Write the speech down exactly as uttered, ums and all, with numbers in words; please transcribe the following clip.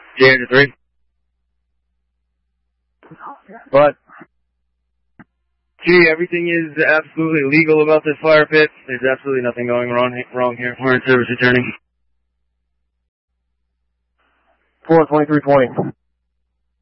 J H three. What? Gee, everything is absolutely legal about this fire pit. There's absolutely nothing going wrong wrong here. We're in service returning. four twenty-three twenty.